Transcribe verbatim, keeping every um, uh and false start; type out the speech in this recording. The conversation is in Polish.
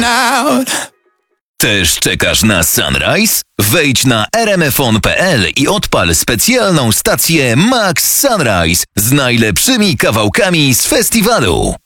out. Też czekasz na Sunrise? Wejdź na r m f on kropka p l i odpal specjalną stację Max Sunrise z najlepszymi kawałkami z festiwalu.